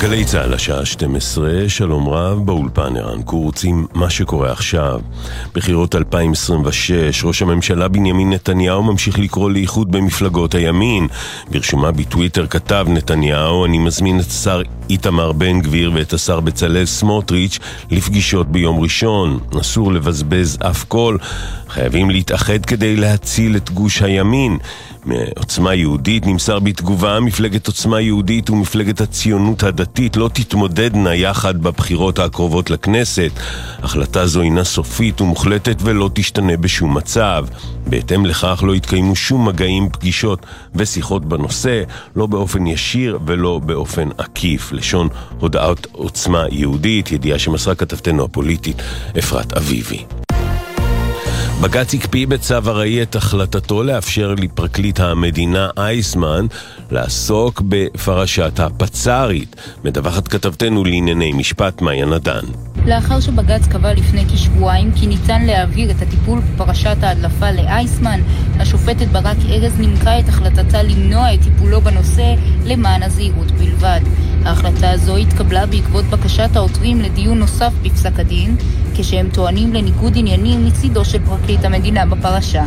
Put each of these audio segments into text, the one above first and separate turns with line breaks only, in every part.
גלי צהל השעה 12, שלום רב, באולפן ערן קורץ עם מה שקורה עכשיו. בחירות 2026, ראש הממשלה בנימין נתניהו ממשיך לקרוא לאיחוד במפלגות הימין. ברשומה בטוויטר כתב נתניהו, אני מזמין את השר איתמר בן גביר ואת השר בצלאל סמוטריץ' לפגישות ביום ראשון. אסור לבזבז אף קול, חייבים להתאחד כדי להציל את גוש הימין. מעוצמה יהודית נמסר בתגובה, מפלגת עוצמה יהודית ומפלגת הציונות הדתית לא תתמודדנה יחד בבחירות הקרובות לכנסת. החלטה זו אינה סופית ומוחלטת ולא תשתנה בשום מצב. בהתאם לכך לא יתקיימו שום מגעים, פגישות ושיחות בנושא, לא באופן ישיר ולא באופן עקיף. לשון הודעת עוצמה יהודית, ידיעה שמסרה כתבתנו הפוליטית אפרת אביבי. בג"ץ הקפיא בצו הראי את החלטתו לאפשר לפרקליט המדינה אייסמן לעסוק בפרשת הפצ"רית. מדווחת כתבתנו לענייני משפט מאיה נדן.
לאחר שבג"ץ קבע לפני כשבועיים כי ניתן להעביר את הטיפול בפרשת ההדלפה לאייסמן, השופטת ברק ארז נימקה את החלטתה למנוע את טיפולו בנושא למען הזהירות בלבד. ההחלטה הזו התקבלה בעקבות בקשת העותרים לדיון נוסף בפסק הדין, כשהם טוענים לניגוד עניינים מצידו של פרקליט המדינה בפרשה.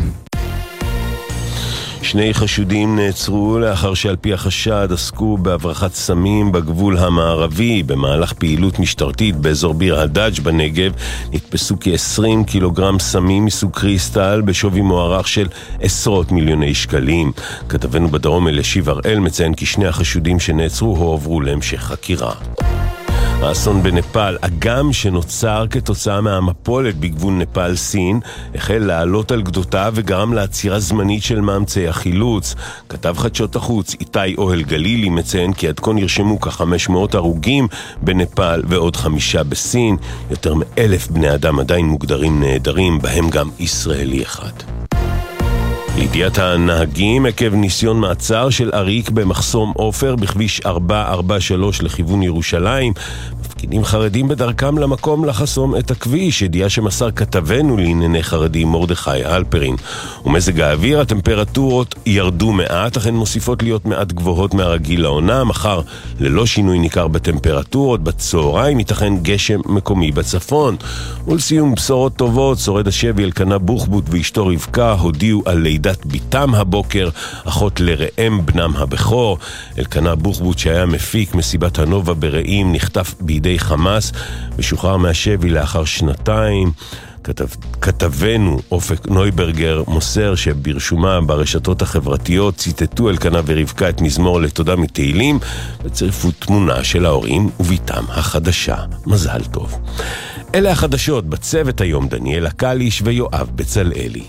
שני חשודים נעצרו לאחר שעל פי החשד עסקו בהברחת סמים בגבול המערבי. במהלך פעילות משטרתית באזור ביר הדאג' בנגב נתפסו כ-20 קילוגרם סמים מסוג קריסטל בשווי מוערך של עשרות מיליוני שקלים. כתבנו בדרום אלישיב הראל מציין כי שני החשודים שנעצרו הועברו להמשך חקירה. האסון בנפאל, אגם שנוצר כתוצאה מהמפולת בגבול נפאל סין, החל לעלות על גדותיו וגרם לעצירה זמנית של מאמצי החילוץ. כתב חדשות החוץ איתי אוהל גלילי מציין כי עד כה נרשמו כ-500 הרוגים בנפאל ועוד 5 בסין. יותר מ1,000 בני אדם עדיין מוגדרים נהדרים, בהם גם ישראלי אחד. לידיעת הנהגים, עקב ניסיון מעצר של אריק במחסום עופר בכביש 443 לכיוון ירושלים, מפגינים חרדים בדרכם למקום לחסום את הכביש. ידיעה שמסר כתבנו לענייני חרדים מרדכי אלפרין. ומזג האוויר, הטמפרטורות ירדו מעט, אך הן מוסיפות להיות מעט גבוהות מהרגיל לעונה. מחר ללא שינוי ניכר בטמפרטורות, בצהריים ייתכן גשם מקומי בצפון. ולסיום בשורות טובות, שורד השבי אלקנה בוחבוט ואשתו רבקה הודיעו על לידת ביתם הבוקר, אחות לראם בנם הבכור. אלקנה בוחבוט שהיה מפיק מסיבת הנובה ברעים נחטף בידי חמאס ושוחרר מהשבי לאחר 2 כתבנו אופק נויברגר מוסר שברשומה ברשתות החברתיות ציטטו אלקנה ורבקה את מזמור לתודה מתהילים וצירפו תמונה של ההורים וביתם החדשה. מזל טוב. אלה החדשות בצוות היום, דניאל קליש ויואב בצלאלי.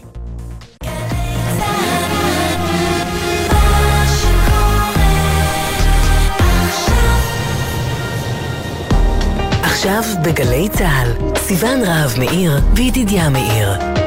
עכשיו בגלי צהל, סיוון רהב מאיר וידידיה מאיר.